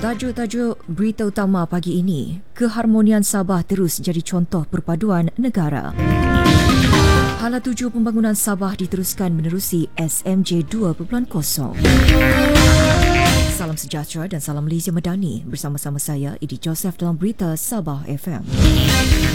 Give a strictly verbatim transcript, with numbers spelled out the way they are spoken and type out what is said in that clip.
Tajuk-tajuk berita utama pagi ini. Keharmonian Sabah terus jadi contoh perpaduan negara. Hala tuju pembangunan Sabah diteruskan menerusi S M J dua titik kosong. Salam sejahtera dan salam Malaysia Madani. Bersama-sama saya, Idi Joseph dalam Berita Sabah F M.